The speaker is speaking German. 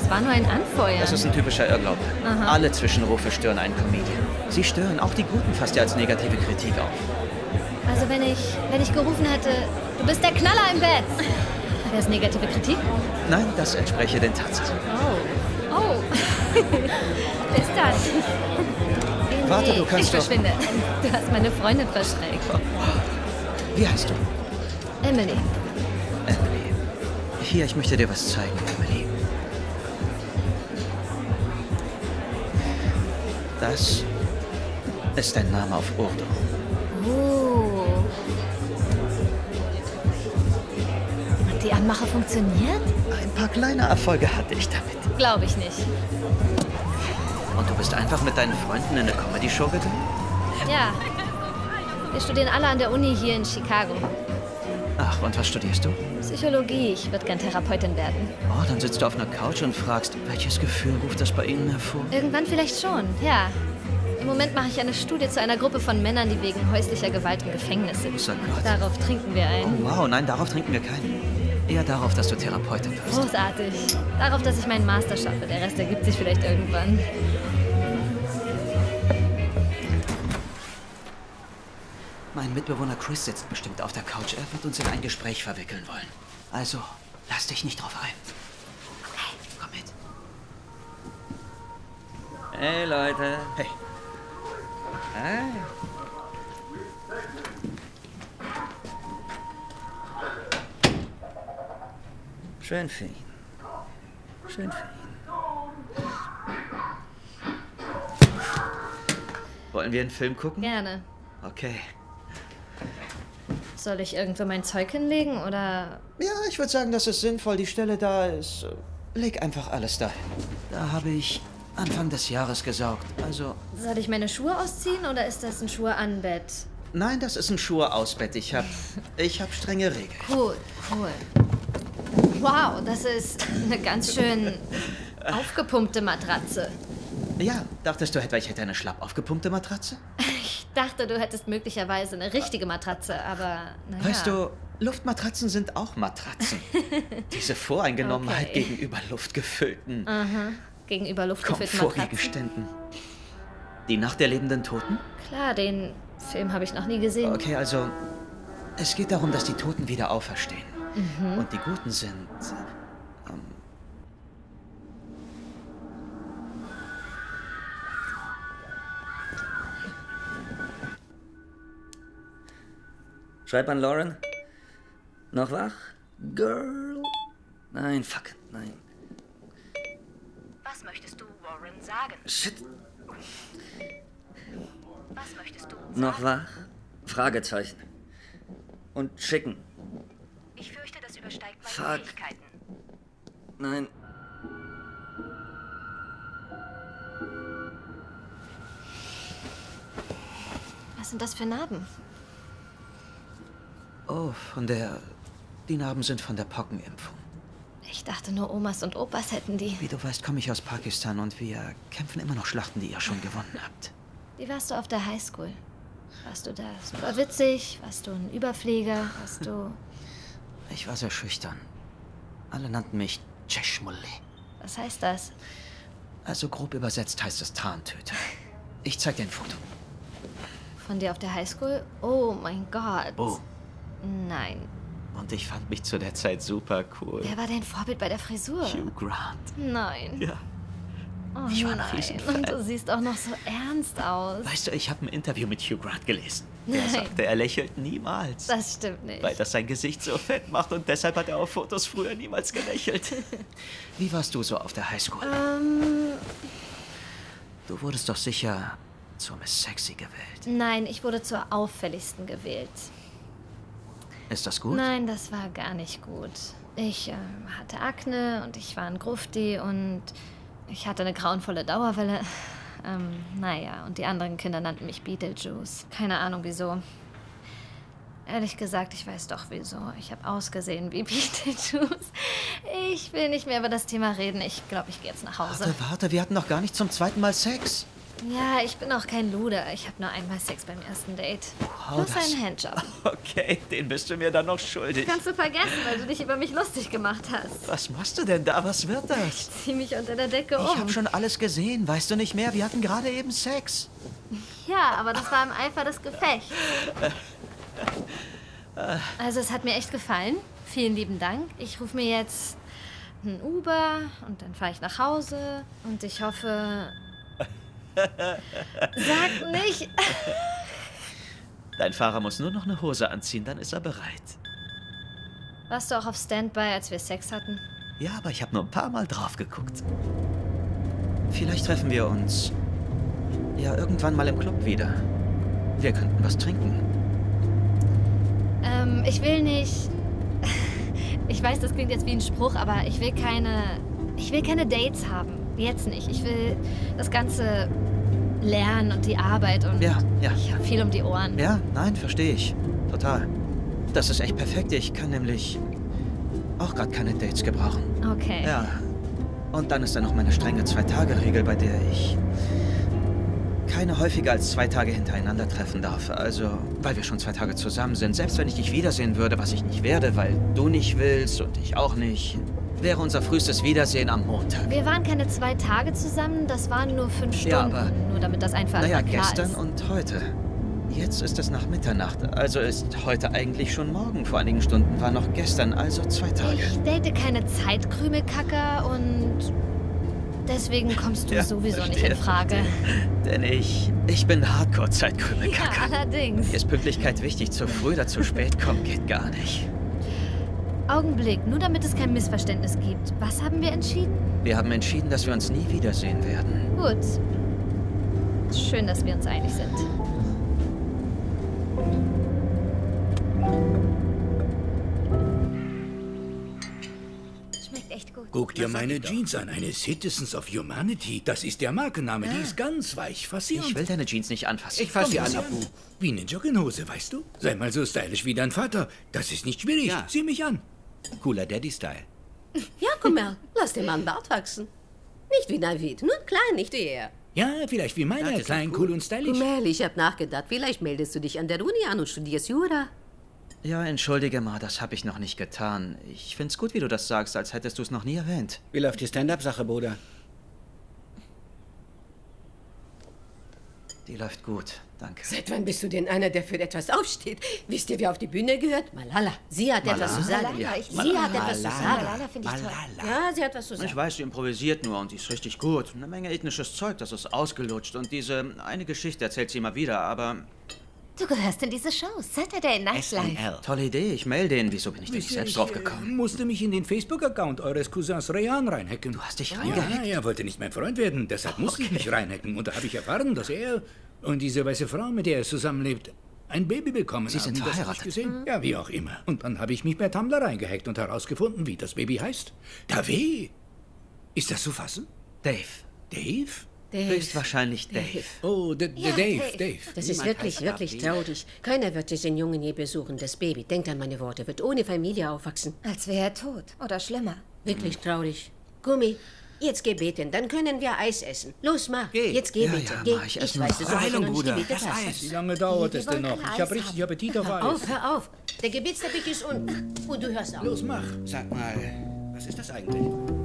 Es war nur ein Anfeuern. Das ist ein typischer Irrglaube. Aha. Alle Zwischenrufe stören einen Comedian. Sie stören auch die Guten fast ja als negative Kritik auf. Also wenn ich gerufen hätte, du bist der Knaller im Bett. Wäre es negative Kritik? Nein, das entspräche den Tatsachen. Oh. Oh. Bis dann. Warte, du kannst ich doch... verschwinde. Du hast meine Freundin verschreckt. Wie heißt du? Emily. Emily. Hier, ich möchte dir was zeigen, Emily. Das ist dein Name auf Urdu. Oh. Hat die Anmache funktioniert? Ein paar kleine Erfolge hatte ich damit. Glaube ich nicht. Und du bist einfach mit deinen Freunden in eine Comedy-Show gegangen? Ja. Wir studieren alle an der Uni hier in Chicago. Ach, und was studierst du? Psychologie. Ich würde gern Therapeutin werden. Oh, dann sitzt du auf einer Couch und fragst, welches Gefühl ruft das bei Ihnen hervor? Irgendwann vielleicht schon, ja. Im Moment mache ich eine Studie zu einer Gruppe von Männern, die wegen häuslicher Gewalt im Gefängnis sind. Großer Gott. Darauf trinken wir Oh, ein. wow, nein, darauf trinken wir keinen. Eher darauf, dass du Therapeutin wirst. Großartig. Darauf, dass ich meinen Master schaffe. Der Rest ergibt sich vielleicht irgendwann. Mein Mitbewohner Chris sitzt bestimmt auf der Couch. Er wird uns in ein Gespräch verwickeln wollen. Also, lass dich nicht drauf ein. Okay. Komm mit. Hey, Leute. Hey, Hi. Schön für ihn. Schön für ihn. wollen wir einen Film gucken? Gerne. Okay. Soll ich irgendwo mein Zeug hinlegen oder... Ja, ich würde sagen, das ist sinnvoll. Die Stelle da ist... Leg einfach alles dahin. Da habe ich Anfang des Jahres gesaugt. Also... Soll ich meine Schuhe ausziehen oder ist das ein Schuhe-an-Bett? Nein, das ist ein Schuhe-aus-Bett. Ich hab strenge Regeln. Cool, cool. Wow, das ist eine ganz schön aufgepumpte Matratze. Ja, dachtest du etwa, ich hätte eine schlapp aufgepumpte Matratze? Ich dachte, du hättest möglicherweise eine richtige Matratze, aber naja. Weißt du, Luftmatratzen sind auch Matratzen. Diese Voreingenommenheit Okay. gegenüber luftgefüllten Aha, gegenüber luftgefüllten Matratzen. Komfortgegenständen. Die Nacht der lebenden Toten? Klar, den Film habe ich noch nie gesehen. Okay, also, es geht darum, dass die Toten wieder auferstehen. Und die Guten sind... Schreib an Lauren. Noch wach? Girl? Nein, fuck, nein. Was möchtest du Warren sagen? Shit. Was möchtest du sagen? Noch wach? Fragezeichen. Und schicken. Ich fürchte, das übersteigt meine Fuck. Fähigkeiten. Nein. Was sind das für Narben? Oh, die Narben sind von der Pockenimpfung. Ich dachte nur, Omas und Opas hätten die. Wie du weißt, komme ich aus Pakistan und wir kämpfen immer noch Schlachten, die ihr schon gewonnen habt. Wie warst du auf der Highschool? Warst du da super witzig? Warst du ein Überflieger? Warst du... Ich war sehr schüchtern. Alle nannten mich Cheshmulli. Was heißt das? Also grob übersetzt heißt es Tarntöter. Ich zeig dir ein Foto. Von dir auf der Highschool? Oh mein Gott. Oh, Nein. und ich fand mich zu der Zeit super cool. Wer war dein Vorbild bei der Frisur? Hugh Grant. Nein. Ja. Oh Ich war ein nein. Riesenfan. Und du siehst auch noch so ernst aus. Weißt du, ich habe ein Interview mit Hugh Grant gelesen. Der Nein. sagte, er lächelt niemals. Das stimmt nicht. Weil das sein Gesicht so fett macht und deshalb hat er auf Fotos früher niemals gelächelt. Wie warst du so auf der Highschool? Du wurdest doch sicher zur Miss Sexy gewählt. Nein, ich wurde zur auffälligsten gewählt. Ist das gut? Nein, das war gar nicht gut. Ich hatte Akne und ich war ein Grufti und ich hatte eine grauenvolle Dauerwelle. Naja, und die anderen Kinder nannten mich Beetlejuice. Keine Ahnung wieso. Ehrlich gesagt, ich weiß doch wieso. Ich habe ausgesehen wie Beetlejuice. Ich will nicht mehr über das Thema reden. Ich glaube, ich gehe jetzt nach Hause. Warte, wir hatten noch gar nicht zum zweiten Mal Sex. Ja, ich bin auch kein Luder. Ich habe nur einmal Sex beim ersten Date. Wow, Plus einen Handjob. Okay, den bist du mir dann noch schuldig. Kannst du vergessen, weil du dich über mich lustig gemacht hast. Was machst du denn da? Was wird das? Zieh mich unter der Decke Ich um. habe schon alles gesehen. Weißt du nicht mehr? Wir hatten gerade eben Sex. Ja, aber das war im Eifer des Gefechts. Also es hat mir echt gefallen. Vielen lieben Dank. Ich rufe mir jetzt ein Uber und dann fahre ich nach Hause. Und ich hoffe... Sag nicht... Dein Fahrer muss nur noch eine Hose anziehen, dann ist er bereit. Warst du auch auf Standby, als wir Sex hatten? Ja, aber ich habe nur ein paar Mal drauf geguckt. Vielleicht treffen wir uns ja irgendwann mal im Club wieder. Wir könnten was trinken. Ich will nicht... Ich weiß, das klingt jetzt wie ein Spruch, aber ich will keine Dates haben. Jetzt nicht. Ich will das Ganze lernen und die Arbeit und Ja. ich habe viel um die Ohren. Ja, nein, verstehe ich. Total. Das ist echt perfekt. Ich kann nämlich auch gerade keine Dates gebrauchen. Okay. Ja. Und dann ist da noch meine strenge 2-Tage-Regel, bei der ich keine häufiger als 2 Tage hintereinander treffen darf. Also, weil wir schon 2 Tage zusammen sind. Selbst wenn ich dich wiedersehen würde, was ich nicht werde, weil du nicht willst und ich auch nicht, wäre unser frühestes Wiedersehen am Montag. Wir waren keine 2 Tage zusammen, das waren nur 5 Stunden. Ja, aber... Nur damit das einfach Naja, klar gestern ist. und heute. Jetzt ist es nach Mitternacht. Also ist heute eigentlich schon morgen. Vor einigen Stunden war noch gestern, also 2 Tage. Ich date keine Zeitkrümelkacker und deswegen kommst du Ja, sowieso nicht verstehe. in Frage. Denn ich bin Ja, Hardcore-Zeitkrümelkacker. allerdings. Mir ist Pünktlichkeit wichtig. Zu früh oder zu spät kommen geht gar nicht. Augenblick, nur damit es kein Missverständnis gibt. Was haben wir entschieden? Wir haben entschieden, dass wir uns nie wiedersehen werden. Gut. Schön, dass wir uns einig sind. Schmeckt echt gut. Guck dir meine Jeans an, eine Citizens of Humanity. Das ist der Markenname, die ist ganz weich, faszinierend. Ich will deine Jeans nicht anfassen. Ich fasse sie Komm, an, sieh Abu. Wie eine Jogginghose, weißt du? Sei mal so stylisch wie dein Vater. Das ist nicht schwierig. Ja. Sieh mich an. Cooler Daddy-Style. Ja, komm her, lass den Mann Bart wachsen. Nicht wie Navid, nur klein, nicht wie er. Ja, vielleicht wie meiner, das ist klein, cool. cool und stylisch. Mel, ich hab nachgedacht, vielleicht meldest du dich an der Uni an und studierst Jura. Ja, entschuldige mal, das habe ich noch nicht getan. Ich find's gut, wie du das sagst, als hättest du es noch nie erwähnt. Wie läuft die Stand-Up-Sache, Bruder? Die läuft gut, danke. Seit wann bist du denn einer, der für etwas aufsteht? Wisst ihr, wer auf die Bühne gehört? Malala. Sie hat etwas zu sagen. Ja. Sie hat etwas zu sagen. Malala finde ich toll. Ja, sie hat was zu Ich sagen. weiß, sie improvisiert nur und die ist richtig gut. Eine Menge ethnisches Zeug, das ist ausgelutscht. Und diese eine Geschichte erzählt sie immer wieder, aber Du gehörst in diese Show. Saturday Night Live. SNL. tolle Idee, ich mail den. Wieso bin ich denn nicht selbst drauf gekommen? Musste mich in den Facebook-Account eures Cousins Rayan reinhacken. Du hast dich Ja, reingehackt? er wollte nicht mein Freund werden, deshalb musste ich mich reinhacken. Und da habe ich erfahren, dass er und diese weiße Frau, mit der er zusammenlebt, ein Baby bekommen Sie sind haben. Das hab verheiratet? ich gesehen. Ja, wie auch immer. Und dann habe ich mich bei Tumblr reingehackt und herausgefunden, wie das Baby heißt. David. Ist das zu fassen? Dave. Dave? Höchstwahrscheinlich Dave. Oh, Dave. Das ist wirklich, wirklich traurig. Keiner wird diesen Jungen je besuchen. Das Baby, denkt an meine Worte, wird ohne Familie aufwachsen. Als wäre er tot. Oder schlimmer. Wirklich traurig. Gummi, jetzt geh beten, dann können wir Eis essen. Los, mach. Geh. Jetzt geh Ja, bitte. ja, Geh. mach ich. Ich Ess weiß, noch. dass du heute Heilung, noch nicht Bruder. gebetet Das hast. Eis. Wie lange dauert es denn wollen noch? kein Ich habe Eis richtig Appetit auf Hör auf, Eis. hör auf. Der Gebetsteppich ist unten. Und du hörst auf. Los, mach. Sag mal, was ist das eigentlich?